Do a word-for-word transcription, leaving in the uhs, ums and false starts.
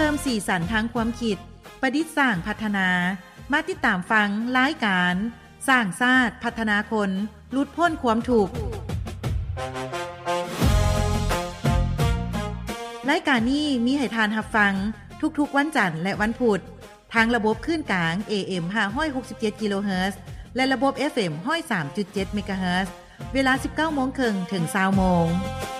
มสีสันทางความคิดประดิษฐ์สร้างพัฒนามาติดตามฟังรายการสร้างชาติพัฒนาคนหลุดพ้นความทุกข์รายการนี้มีให้ทานรับฟังทุกๆวันจันทร์และวันพุธทางระบบคลื่นกลาง เอ เอ็ม ห้าร้อยหกสิบเจ็ด กิโลเฮิรตซ์และระบบ เอฟ เอ็ม หนึ่งร้อยสามจุดเจ็ด เมกะเฮิรตซ์เวลา สิบเก้าโมงครึ่ง ถึง ยี่สิบโมง